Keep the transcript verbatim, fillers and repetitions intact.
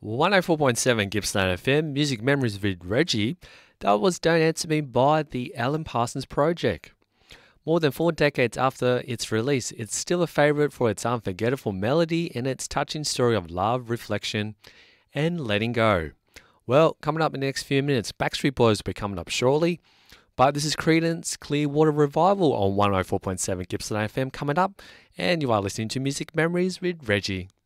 one oh four point seven Gippsland F M, Music Memories with Reggie. That was Don't Answer Me by the Alan Parsons Project. More than four decades after its release, it's still a favourite for its unforgettable melody and its touching story of love, reflection, and letting go. Well, coming up in the next few minutes, Backstreet Boys will be coming up shortly. But this is Creedence Clearwater Revival on one oh four point seven Gippsland F M coming up, and you are listening to Music Memories with Reggie.